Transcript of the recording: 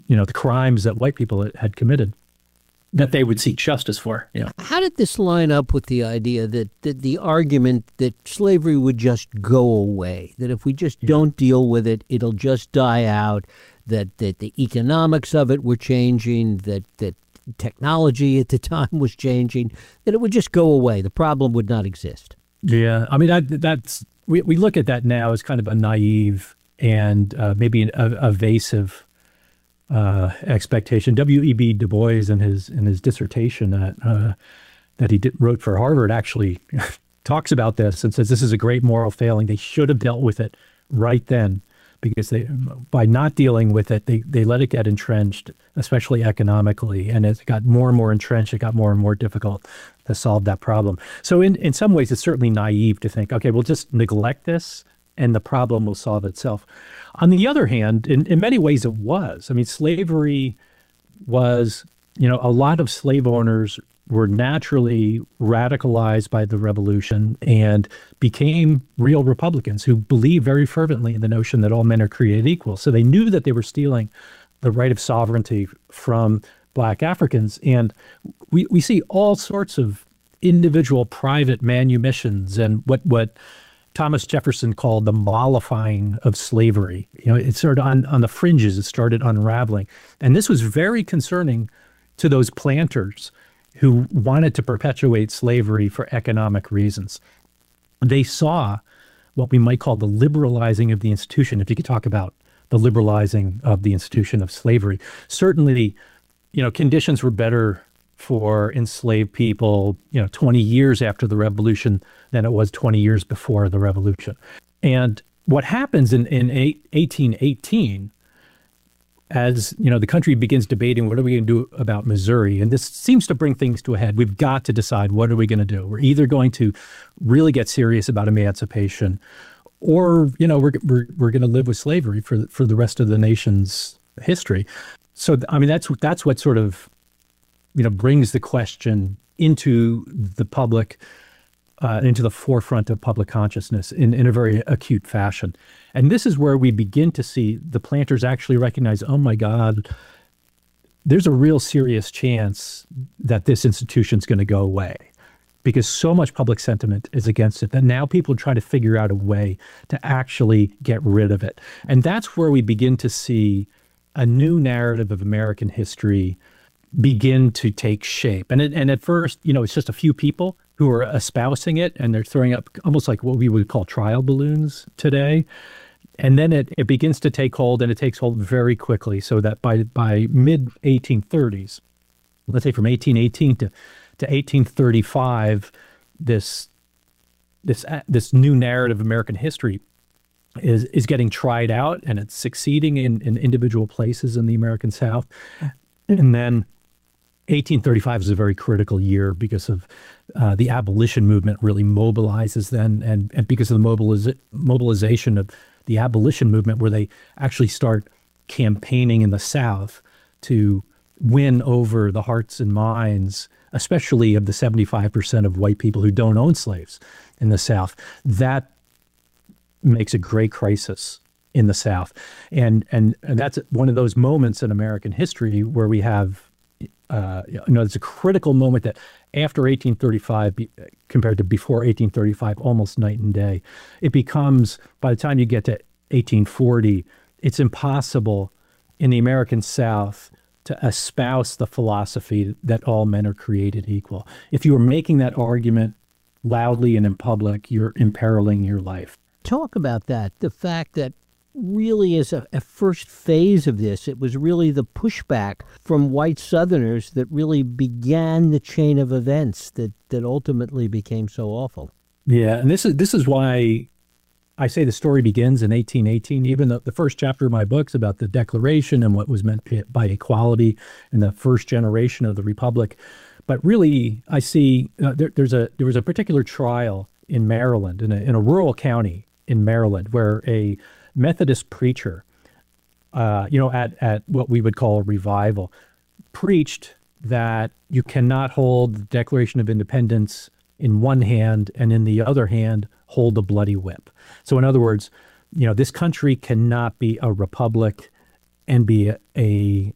the crimes that white people had committed, that they would seek justice for. Yeah. How did this line up with the idea that the argument that slavery would just go away, that if we just don't deal with it, it'll just die out, that the economics of it were changing, that technology at the time was changing, that it would just go away, the problem would not exist? Yeah, I mean, we look at that now as kind of a naive and maybe an evasive expectation. W.E.B. Du Bois in his dissertation that he wrote for Harvard actually talks about this and says this is a great moral failing. They should have dealt with it right then, because by not dealing with it, they let it get entrenched, especially economically. And as it got more and more entrenched, it got more and more difficult to solve that problem. So in some ways, it's certainly naive to think, okay, we'll just neglect this and the problem will solve itself. On the other hand, in many ways it was. I mean, slavery was, a lot of slave owners were naturally radicalized by the revolution and became real Republicans who believed very fervently in the notion that all men are created equal. So they knew that they were stealing the right of sovereignty from Black Africans. And we see all sorts of individual private manumissions and what Thomas Jefferson called the mollifying of slavery. It started on the fringes, it started unraveling. And this was very concerning to those planters who wanted to perpetuate slavery for economic reasons. They saw what we might call the liberalizing of the institution, if you could talk about the liberalizing of the institution of slavery. Certainly, conditions were better for enslaved people, 20 years after the revolution than it was 20 years before the revolution. And what happens in 1818, as the country begins debating what are we going to do about Missouri, and this seems to bring things to a head. We've got to decide, what are we going to do? We're either going to really get serious about emancipation, or we're going to live with slavery for the rest of the nation's history. So I mean that's what sort of brings the question into the public, into the forefront of public consciousness in a very acute fashion. And this is where we begin to see the planters actually recognize, oh my God, there's a real serious chance that this institution's going to go away, because so much public sentiment is against it that now people try to figure out a way to actually get rid of it. And that's where we begin to see a new narrative of American history begin to take shape. And at first, it's just a few people who are espousing it, and they're throwing up almost like what we would call trial balloons today. And then it begins to take hold, and it takes hold very quickly, so that by mid-1830s, let's say from 1818 to 1835, this new narrative of American history is getting tried out, and it's succeeding in individual places in the American South. And then 1835 is a very critical year because of the abolition movement really mobilizes then, and because of the mobilization of the abolition movement, where they actually start campaigning in the South to win over the hearts and minds, especially of the 75% of white people who don't own slaves in the South. That makes a great crisis in the South. And that's one of those moments in American history where we have, it's a critical moment that after 1835 compared to before 1835, almost night and day. It becomes, by the time you get to 1840, it's impossible in the American South to espouse the philosophy that all men are created equal. If you are making that argument loudly and in public, you're imperiling your life. Talk about that, the fact that really as a first phase of this, it was really the pushback from white Southerners that really began the chain of events that ultimately became so awful. Yeah, and this is why I say the story begins in 1818. Even the first chapter of my book's about the Declaration and what was meant by equality in the first generation of the Republic. But really, I see there was a particular trial in Maryland, in a rural county in Maryland, where a Methodist preacher, at what we would call a revival, preached that you cannot hold the Declaration of Independence in one hand and in the other hand hold a bloody whip. So in other words, this country cannot be a republic and be a